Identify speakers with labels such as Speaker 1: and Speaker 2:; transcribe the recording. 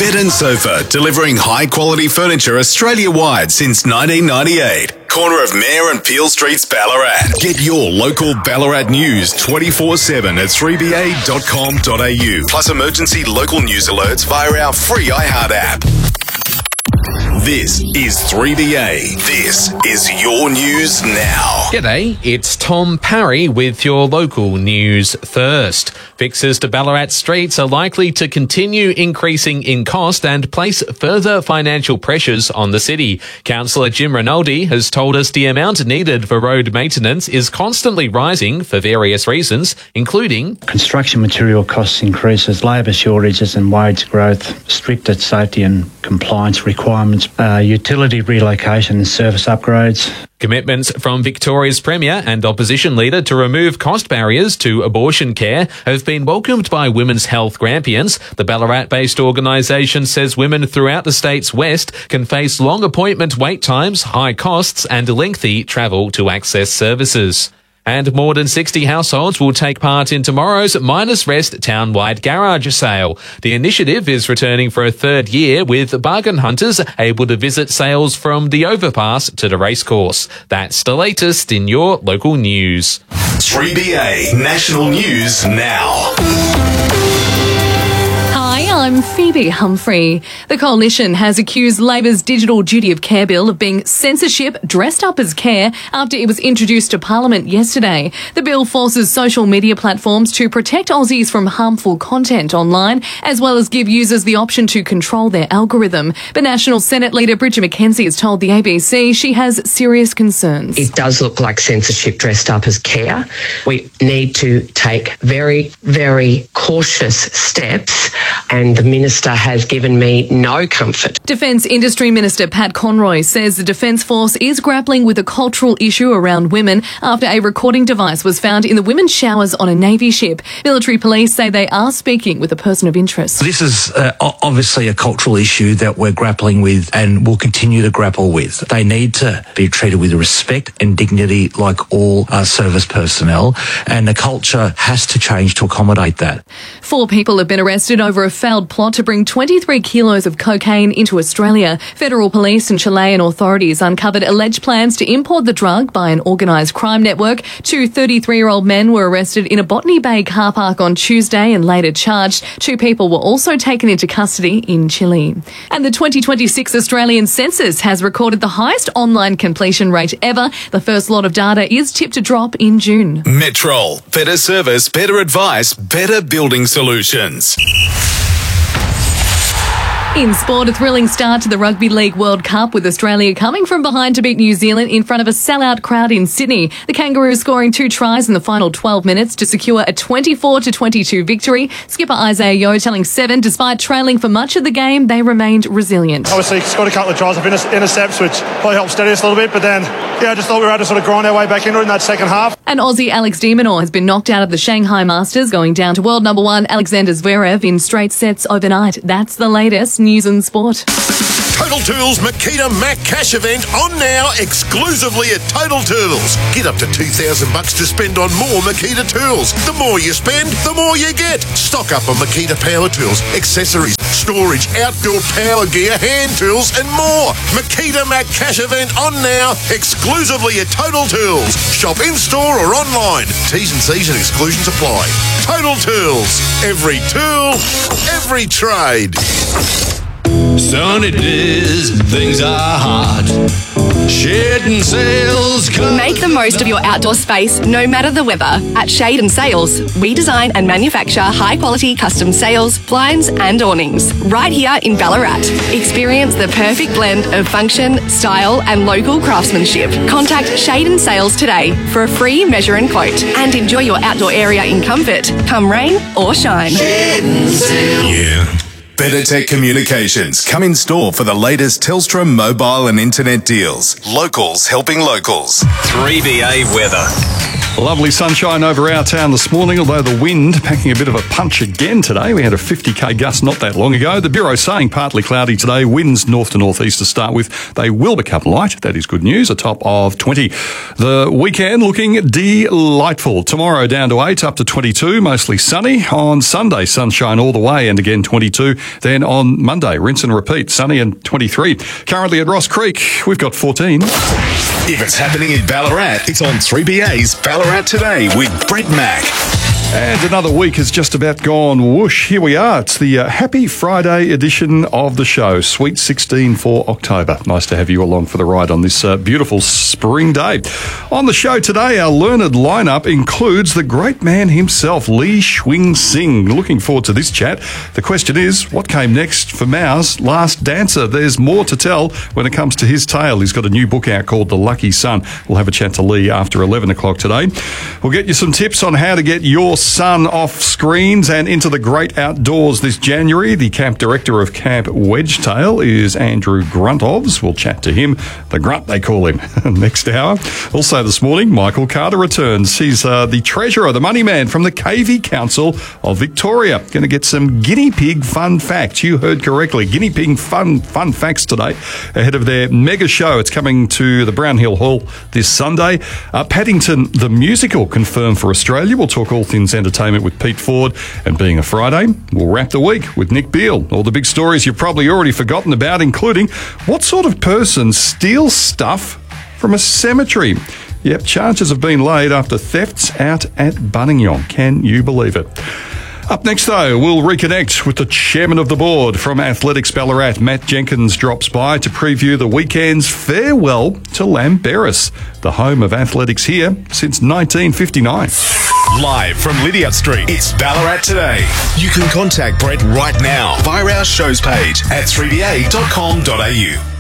Speaker 1: Bed and Sofa, delivering high-quality furniture Australia-wide since 1998. Corner of Mayor and Peel Streets, Ballarat. Get your local Ballarat news 24/7 at 3ba.com.au. Plus emergency local news alerts via our free iHeart app. This is 3BA. This is your news now.
Speaker 2: G'day, it's Tom Parry with your local news first. Fixes to Ballarat streets are likely to continue increasing in cost and place further financial pressures on the city. Councillor Jim Rinaldi has told us the amount needed for road maintenance is constantly rising for various reasons, including
Speaker 3: construction material costs increases, labour shortages and wage growth, stricter safety and compliance requirements, utility relocation and service upgrades.
Speaker 2: Commitments from Victoria's Premier and Opposition Leader to remove cost barriers to abortion care have been welcomed by Women's Health Grampians. The Ballarat-based organisation says women throughout the state's west can face long appointment wait times, high costs and lengthy travel to access services. And more than 60 households will take part in tomorrow's Miners Rest town-wide garage sale. The initiative is returning for a third year, with bargain hunters able to visit sales from the overpass to the racecourse. That's the latest in your local news.
Speaker 1: 3BA National News Now.
Speaker 4: I'm Phoebe Humphrey. The Coalition has accused Labor's Digital Duty of Care Bill of being censorship dressed up as care after it was introduced to Parliament yesterday. The bill forces social media platforms to protect Aussies from harmful content online, as well as give users the option to control their algorithm. But National Senate Leader Bridget McKenzie has told the ABC she has serious concerns.
Speaker 5: It does look like censorship dressed up as care. We need to take very, very cautious steps, and the Minister has given me no comfort.
Speaker 4: Defence Industry Minister Pat Conroy says the Defence Force is grappling with a cultural issue around women after a recording device was found in the women's showers on a Navy ship. Military police say they are speaking with a person of interest.
Speaker 6: This is obviously a cultural issue that we're grappling with and will continue to grapple with. They need to be treated with respect and dignity like all service personnel, and the culture has to change to accommodate that.
Speaker 4: 4 people have been arrested over a failed plot to bring 23 kilos of cocaine into Australia. Federal police and Chilean authorities uncovered alleged plans to import the drug by an organised crime network. 2 33-year-old men were arrested in a Botany Bay car park on Tuesday and later charged. 2 people were also taken into custody in Chile. And the 2026 Australian census has recorded the highest online completion rate ever. The first lot of data is tipped to drop in June.
Speaker 1: Metrol. Better service, better advice, better building solutions.
Speaker 4: In sport, a thrilling start to the Rugby League World Cup, with Australia coming from behind to beat New Zealand in front of a sellout crowd in Sydney. The Kangaroos scoring 2 tries in the final 12 minutes to secure a 24-22 victory. Skipper Isaiah Yeo telling Seven, despite trailing for much of the game, they remained resilient.
Speaker 7: Obviously, scored a couple of tries of intercepts, which probably helped steady us a little bit, but then, I just thought we were able to sort of grind our way back into it in that second half.
Speaker 4: And Aussie Alex de Minaur has been knocked out of the Shanghai Masters, going down to world number 1 Alexander Zverev in straight sets overnight. That's the latest news and sport.
Speaker 8: Total Tools Makita Mac Cash event on now exclusively at Total Tools. Get up to $2,000 to spend on more Makita tools. The more you spend, the more you get. Stock up on Makita power tools, accessories, storage, outdoor power gear, hand tools and more. Makita Mac Cash event on now exclusively at Total Tools. Shop in-store or online. T's and C's and exclusions apply. Total Tools. Every tool, every trade.
Speaker 9: Son, it is, things are hard. Shade and Sails.
Speaker 10: Make the most of your outdoor space, no matter the weather. At Shade and Sails, we design and manufacture high-quality custom sails, blinds and awnings. Right here in Ballarat. Experience the perfect blend of function, style and local craftsmanship. Contact Shade and Sails today for a free measure and quote. And enjoy your outdoor area in comfort, come rain or shine.
Speaker 9: Shade and Sails.
Speaker 1: Yeah. Better Tech Communications. Come in store for the latest Telstra mobile and internet deals. Locals helping locals.
Speaker 11: 3BA weather. Lovely sunshine over our town this morning, although the wind packing a bit of a punch again today. We had a 50k gust not that long ago. The Bureau saying partly cloudy today. Winds north to northeast to start with. They will become light. That is good news. A top of 20. The weekend looking delightful. Tomorrow down to 8, up to 22, mostly sunny. On Sunday, sunshine all the way and again 22. Then on Monday, rinse and repeat, sunny and 23. Currently at Ross Creek, we've got 14.
Speaker 1: If it's happening in Ballarat, it's on 3BA's Ballarat Today with Brett Mack.
Speaker 11: And another week has just about gone whoosh. Here we are. It's the Happy Friday edition of the show. Sweet 16 for October. Nice to have you along for the ride on this beautiful spring day. On the show today, our learned lineup includes the great man himself, Lee Swing Sing. Looking forward to this chat. The question is, what came next for Mao's Last Dancer? There's more to tell when it comes to his tale. He's got a new book out called The Lucky Son. We'll have a chat to Lee after 11 o'clock today. We'll get you some tips on how to get your son off screens and into the great outdoors this January. The camp director of Camp Wedgetail is Andrew Gruntovs. We'll chat to him, the Grunt they call him, next hour. Also this morning, Michael Carter returns. He's the treasurer, the money man from the KV Council of Victoria. Going to get some guinea pig fun facts. You heard correctly. Guinea pig fun facts today ahead of their mega show. It's coming to the Brownhill Hall this Sunday. Paddington the Musical confirmed for Australia. We'll talk all things entertainment with Pete Ford, and being a Friday, we'll wrap the week with Nick Beale. All the big stories you've probably already forgotten about, including what sort of person steals stuff from a cemetery. Yep, charges have been laid after thefts out at Buninyong. Can you believe it? Up next, though, we'll reconnect with the chairman of the board from Athletics Ballarat. Matt Jenkins drops by to preview the weekend's farewell to Lambert, the home of athletics here since 1959.
Speaker 1: Live from Lydiard Street, it's Ballarat Today. You can contact Brett right now via our shows page at 3ba.com.au.